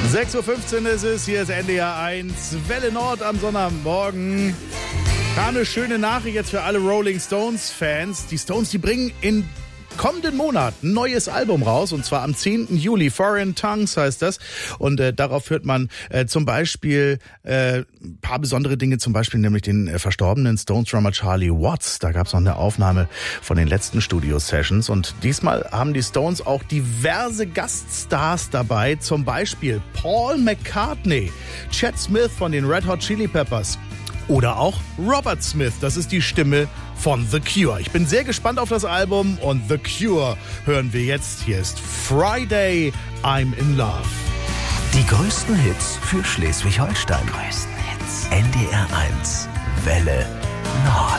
6.15 Uhr ist es, hier ist NDR 1, Welle Nord am Sonntagmorgen. Kam eine schöne Nachricht jetzt für alle Rolling Stones-Fans. Die Stones, die bringen in kommenden Monat ein neues Album raus, und zwar am 10. Juli. Foreign Tongues heißt das. Und darauf hört man zum Beispiel ein paar besondere Dinge, zum Beispiel nämlich den verstorbenen Stones-Drummer Charlie Watts. Da gab es noch eine Aufnahme von den letzten Studio-Sessions. Und diesmal haben die Stones auch diverse Gaststars dabei, zum Beispiel Paul McCartney, Chad Smith von den Red Hot Chili Peppers oder auch Robert Smith. Das ist die Stimme von The Cure. Ich bin sehr gespannt auf das Album, und The Cure hören wir jetzt. Hier ist Friday, I'm in Love. Die größten Hits für Schleswig-Holstein. NDR 1, Welle Nord.